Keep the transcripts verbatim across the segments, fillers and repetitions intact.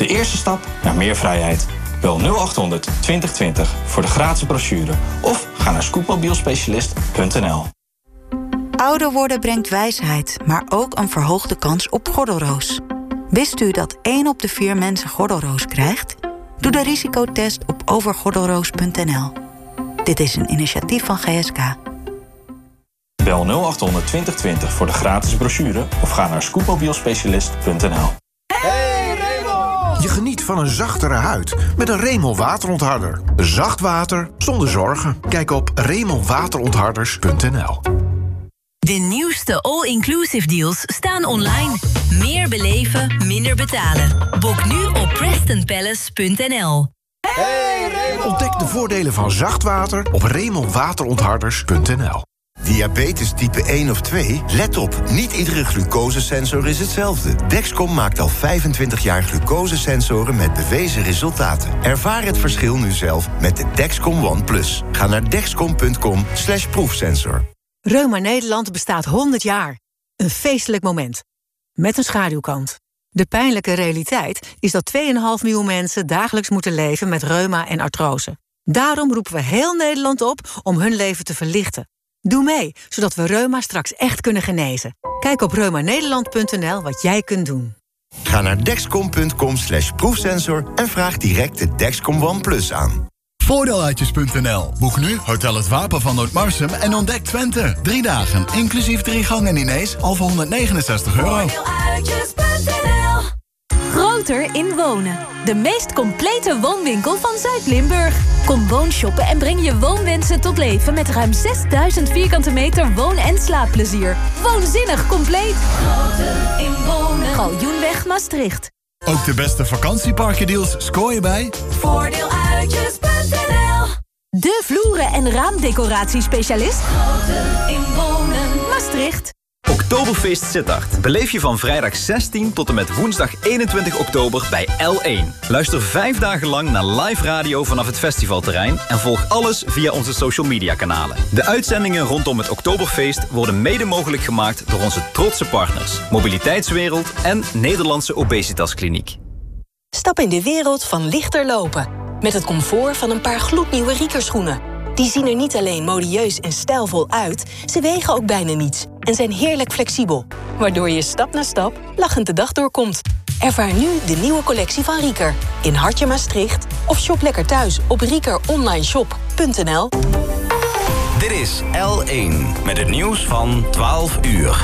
eerste stap naar meer vrijheid. Bel nul achthonderd twintig twintig voor de gratis brochure of ga naar scootmobielspecialist punt n l. Ouder worden brengt wijsheid, maar ook een verhoogde kans op gordelroos. Wist u dat één op de vier mensen gordelroos krijgt? Doe de risicotest op overgordelroos punt n l. Dit is een initiatief van G S K. Bel nul achthonderd twintig twintig voor de gratis brochure of ga naar scootmobielspecialist punt n l. Hey Remel! Je geniet van een zachtere huid met een Remel waterontharder. Zacht water zonder zorgen. Kijk op remel waterontharders punt n l. De nieuwste all-inclusive deals staan online. Meer beleven, minder betalen. Boek nu op preston palace punt n l. Hey Remel! Ontdek de voordelen van zacht water op remel waterontharders punt n l. Diabetes type één of twee? Let op, niet iedere glucosesensor is hetzelfde. Dexcom maakt al vijfentwintig jaar glucosesensoren met bewezen resultaten. Ervaar het verschil nu zelf met de Dexcom One Plus. Ga naar dexcom punt com slash proefsensor. Reuma Nederland bestaat honderd jaar. Een feestelijk moment. Met een schaduwkant. De pijnlijke realiteit is dat twee komma vijf miljoen mensen dagelijks moeten leven met reuma en artrose. Daarom roepen we heel Nederland op om hun leven te verlichten. Doe mee, zodat we reuma straks echt kunnen genezen. Kijk op reuma nederland punt n l wat jij kunt doen. Ga naar dexcom punt com slash proefsensor en vraag direct de Dexcom One Plus aan. Voordeeluitjes punt n l. Boek nu Hotel Het Wapen van Noordmarsum en ontdek Twente. Drie dagen, inclusief drie gangen diners, al voor honderdnegenenzestig euro. Voordeeluitjes punt n l. Groter in wonen. De meest complete woonwinkel van Zuid-Limburg. Kom woonshoppen en breng je woonwensen tot leven met ruim zesduizend vierkante meter woon- en slaapplezier. Woonzinnig compleet. Groter in wonen. Galjoenweg Maastricht. Ook de beste vakantieparkendeals scoor je bij Voordeeluitjes punt n l. De vloeren- en raamdecoratiespecialist. Groter in wonen. Maastricht. Oktoberfeest Sittard. Beleef je van vrijdag zestien tot en met woensdag eenentwintig oktober bij L één. Luister vijf dagen lang naar live radio vanaf het festivalterrein en volg alles via onze social media kanalen. De uitzendingen rondom het Oktoberfeest worden mede mogelijk gemaakt door onze trotse partners Mobiliteitswereld en Nederlandse Obesitaskliniek. Stap in de wereld van lichter lopen. Met het comfort van een paar gloednieuwe Rieker-schoenen. Die zien er niet alleen modieus en stijlvol uit, ze wegen ook bijna niets en zijn heerlijk flexibel. Waardoor je stap na stap lachend de dag doorkomt. Ervaar nu de nieuwe collectie van Rieker in Hartje Maastricht of shop lekker thuis op riekeronlineshop punt n l. Dit is L één met het nieuws van twaalf uur.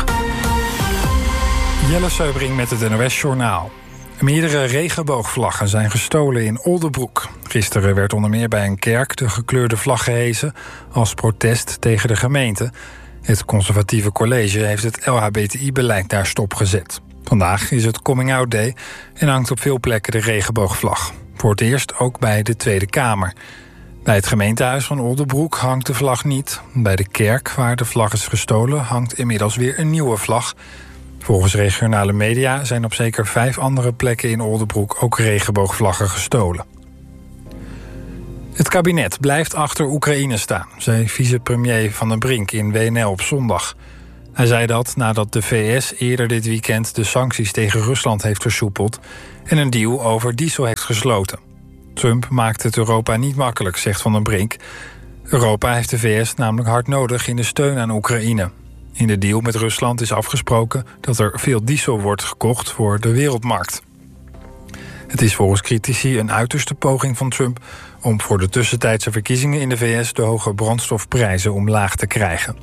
Jelle Seubring met het N O S-journaal. Meerdere regenboogvlaggen zijn gestolen in Oldebroek. Gisteren werd onder meer bij een kerk de gekleurde vlag gehesen als protest tegen de gemeente. Het conservatieve college heeft het L H B T I-beleid daar stopgezet. Vandaag is het Coming Out Day en hangt op veel plekken de regenboogvlag. Voor het eerst ook bij de Tweede Kamer. Bij het gemeentehuis van Oldebroek hangt de vlag niet. Bij de kerk waar de vlag is gestolen hangt inmiddels weer een nieuwe vlag. Volgens regionale media zijn op zeker vijf andere plekken in Oldebroek ook regenboogvlaggen gestolen. Het kabinet blijft achter Oekraïne staan, zei vicepremier Van den Brink in W N L op zondag. Hij zei dat nadat de V S eerder dit weekend de sancties tegen Rusland heeft versoepeld en een deal over diesel heeft gesloten. Trump maakt het Europa niet makkelijk, zegt Van den Brink. Europa heeft de V S namelijk hard nodig in de steun aan Oekraïne. In de deal met Rusland is afgesproken dat er veel diesel wordt gekocht voor de wereldmarkt. Het is volgens critici een uiterste poging van Trump om voor de tussentijdse verkiezingen in de V S de hoge brandstofprijzen omlaag te krijgen.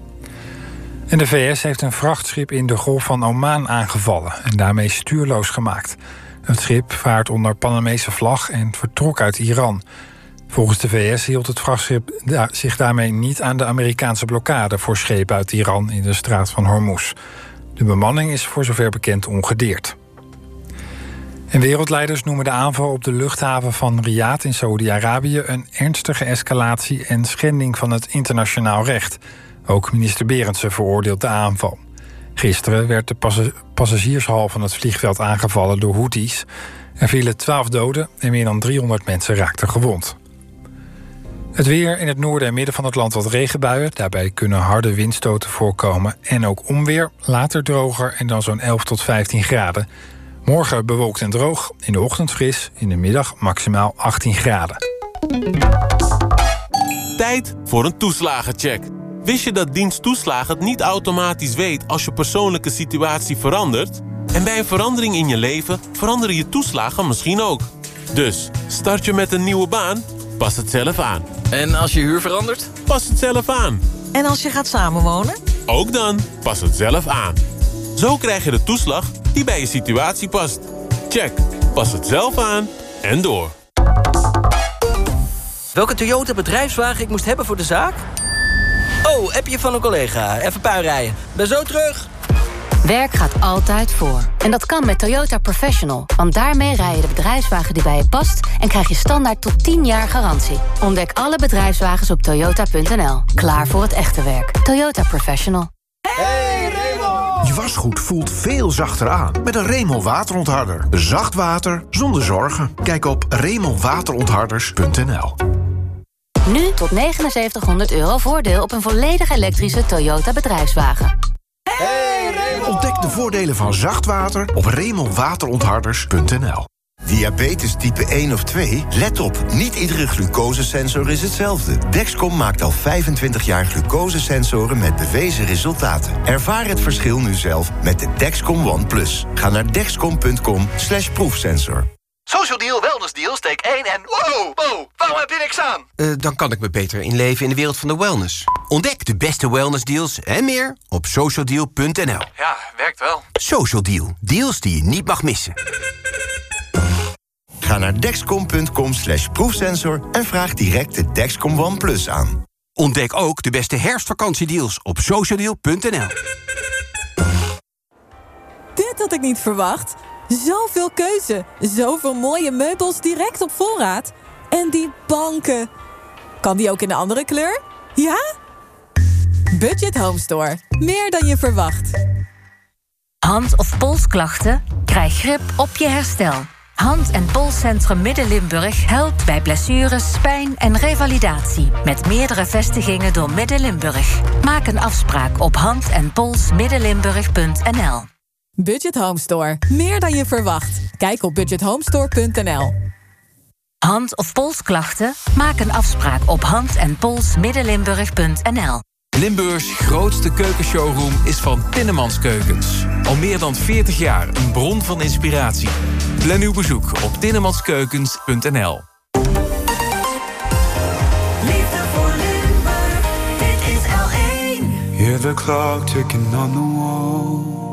En de V S heeft een vrachtschip in de Golf van Oman aangevallen en daarmee stuurloos gemaakt. Het schip vaart onder Panamese vlag en vertrok uit Iran. Volgens de V S hield het vrachtschip zich daarmee niet aan de Amerikaanse blokkade voor schepen uit Iran in de straat van Hormuz. De bemanning is voor zover bekend ongedeerd. En wereldleiders noemen de aanval op de luchthaven van Riyadh in Saoedi-Arabië een ernstige escalatie en schending van het internationaal recht. Ook minister Berendsen veroordeelt de aanval. Gisteren werd de pas- passagiershal van het vliegveld aangevallen door Houthis. Er vielen twaalf doden en meer dan driehonderd mensen raakten gewond. Het weer: in het noorden en midden van het land wat regenbuien. Daarbij kunnen harde windstoten voorkomen en ook onweer. Later droger en dan zo'n elf tot vijftien graden. Morgen bewolkt en droog, in de ochtend fris, in de middag maximaal achttien graden. Tijd voor een toeslagencheck. Wist je dat dienst toeslagen het niet automatisch weet als je persoonlijke situatie verandert? En bij een verandering in je leven veranderen je toeslagen misschien ook. Dus, start je met een nieuwe baan? Pas het zelf aan. En als je huur verandert? Pas het zelf aan. En als je gaat samenwonen? Ook dan, pas het zelf aan. Zo krijg je de toeslag die bij je situatie past. Check, pas het zelf aan en door. Welke Toyota bedrijfswagen ik moest hebben voor de zaak? Oh, appje van een collega. Even puinrijden. Ben zo terug. Werk gaat altijd voor. En dat kan met Toyota Professional. Want daarmee rij je de bedrijfswagen die bij je past... en krijg je standaard tot tien jaar garantie. Ontdek alle bedrijfswagens op toyota punt n l. Klaar voor het echte werk. Toyota Professional. Hey Raymond! Je wasgoed voelt veel zachter aan met een Raymond waterontharder. Zacht water zonder zorgen. Kijk op raymond waterontharders punt n l. Nu tot negenenzeventighonderd euro voordeel op een volledig elektrische Toyota bedrijfswagen. Hey Raymond! Ontdek de voordelen van zacht water op raymond waterontharders punt n l. Diabetes type één of twee? Let op, niet iedere glucosesensor is hetzelfde. Dexcom maakt al vijfentwintig jaar glucosesensoren met bewezen resultaten. Ervaar het verschil nu zelf met de Dexcom One Plus. Ga naar dexcom punt com slash proefsensor. Social Deal, Wellness Deal, steek één en... Wow, wow, waarom heb je niks aan? Uh, dan kan ik me beter inleven in de wereld van de wellness. Ontdek de beste wellness deals en meer op social deal punt n l. Ja, werkt wel. Social Deal, deals die je niet mag missen. Ga naar dexcom punt com slash proefsensor en vraag direct de Dexcom One Plus aan. Ontdek ook de beste herfstvakantiedeals op social deal punt n l. Dit had ik niet verwacht. Zoveel keuze, zoveel mooie meubels direct op voorraad. En die banken. Kan die ook in een andere kleur? Ja? Budget Home Store. Meer dan je verwacht. Hand- of polsklachten? Krijg grip op je herstel. Hand- en Polscentrum Midden-Limburg helpt bij blessures, pijn en revalidatie. Met meerdere vestigingen door Midden-Limburg. Maak een afspraak op hand en pols middenlimburg punt n l. Budget Home Store. Meer dan je verwacht. Kijk op budget home store punt n l. Hand- of polsklachten? Maak een afspraak op hand en pols middenlimburg punt n l. Limburgs grootste keukenshowroom is van Tinnemans Keukens. Al meer dan veertig jaar een bron van inspiratie. Plan uw bezoek op tinnemanskeuken punt n l. Liefde voor Limburg, dit is L één. Hear the clock ticking on the wall.